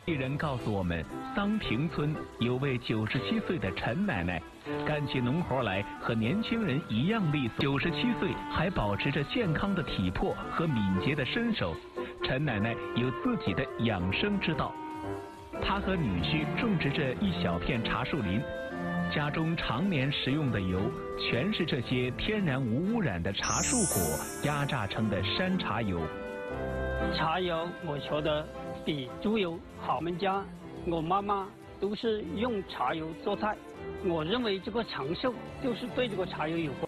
一人告诉我们，桑坪村有位97岁的陈奶奶，干起农活来和年轻人一样利索。97岁还保持着健康的体魄和敏捷的身手。陈奶奶有自己的养生之道，她和女婿种植着一小片茶树林，家中常年食用的油全是这些天然无污染的茶树果压榨成的山茶油。 茶油我觉得比猪油好。我们家我妈妈都是用茶油做菜，我认为这个长寿就是对这个茶油有关。